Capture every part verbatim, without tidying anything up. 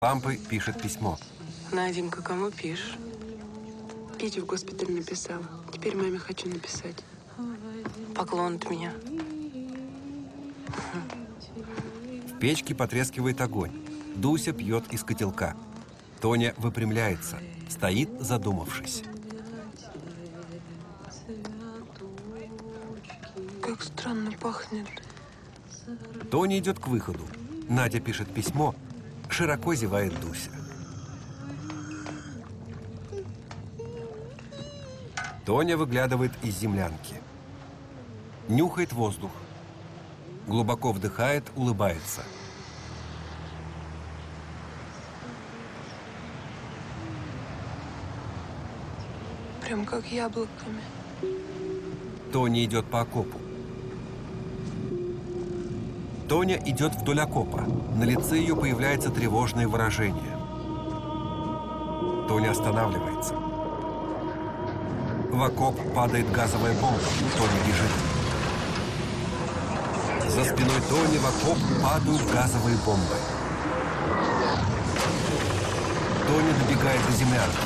лампы пишет письмо. Наденька, кому пишешь? Петю в госпиталь написала. Теперь маме хочу написать. Поклон от меня. В печке потрескивает огонь. Дуся пьет из котелка. Тоня выпрямляется, стоит, задумавшись. Как странно пахнет. Тоня идет к выходу. Надя пишет письмо. Широко зевает Дуся. Тоня выглядывает из землянки. Нюхает воздух. Глубоко вдыхает, улыбается. Прям как яблоками. Тоня идет по окопу. Тоня идет вдоль окопа. На лице ее появляется тревожное выражение. Тоня останавливается. В окоп падает газовая бомба. Тоня бежит. За спиной Тони в окоп падают газовые бомбы. Тоня добегает до землянки.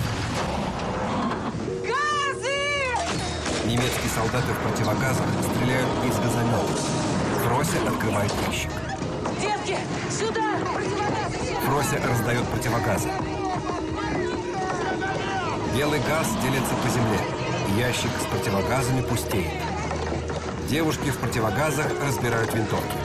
Газы! Немецкие солдаты в противогазах стреляют из газомета. Фрося открывает ящик. Детки, сюда! Фрося раздает противогазы. Белый газ делится по земле. Ящик с противогазами пустеет. Девушки в противогазах разбирают винтовки.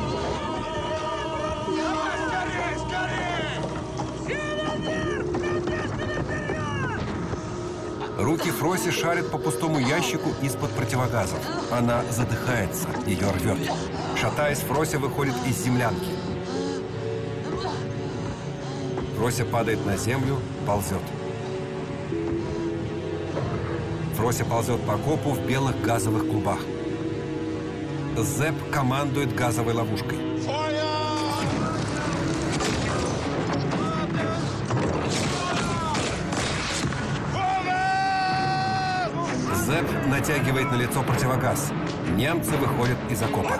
Руки Фроси шарят по пустому ящику из-под противогазов. Она задыхается, ее рвет. Шатаясь, Фрося выходит из землянки. Фрося падает на землю, ползет. Фрося ползет по окопу в белых газовых клубах. Зэп командует газовой ловушкой. Зэп натягивает на лицо противогаз. Немцы выходят из окопа.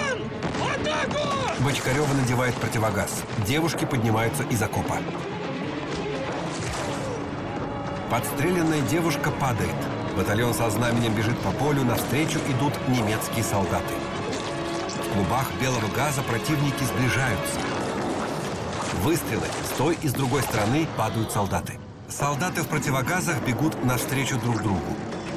Бочкарева надевает противогаз. Девушки поднимаются из окопа. Подстреленная девушка падает. Батальон со знаменем бежит по полю. Навстречу идут немецкие солдаты. В клубах белого газа противники сближаются. Выстрелы. С той и с другой стороны падают солдаты. Солдаты в противогазах бегут навстречу друг другу.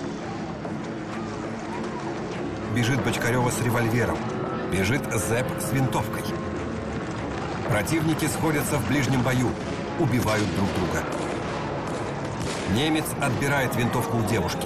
Бежит Бочкарева с револьвером. Бежит Зэп с винтовкой. Противники сходятся в ближнем бою. Убивают друг друга. Немец отбирает винтовку у девушки.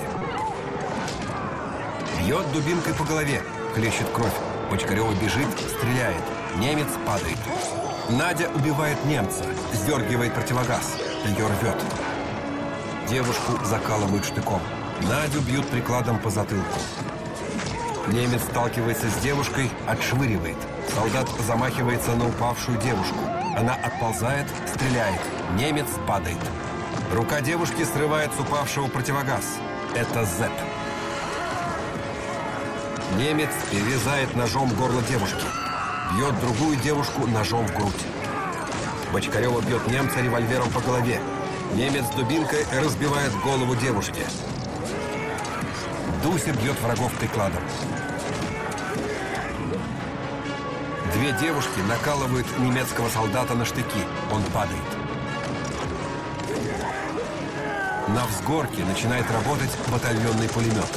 Бьет дубинкой по голове. Хлещет кровь. Бочкарева бежит, стреляет. Немец падает. Надя убивает немца. Сдергивает противогаз. Ее рвет. Девушку закалывают штыком. Надю бьют прикладом по затылку. Немец сталкивается с девушкой, отшвыривает. Солдат замахивается на упавшую девушку. Она отползает, стреляет. Немец падает. Рука девушки срывает с упавшего противогаз. Это Зэп. Немец перерезает ножом горло девушки. Бьет другую девушку ножом в грудь. Бочкарева бьет немца револьвером по голове. Немец дубинкой разбивает голову девушки. Дуся бьет врагов прикладом. Две девушки накалывают немецкого солдата на штыки. Он падает. На взгорке начинает работать батальонный пулемет.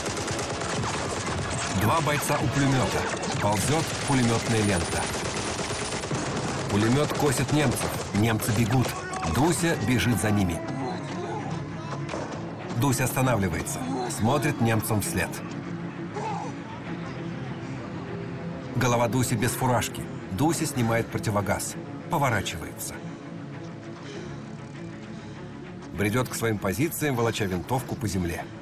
Два бойца у пулемета. Ползет пулеметная лента. Пулемет косит немцев. Немцы бегут. Дуся бежит за ними. Дуся останавливается. Смотрит немцам вслед. Голова Дуси без фуражки. Дуся снимает противогаз. Поворачивается. Бредет к своим позициям, волоча винтовку по земле.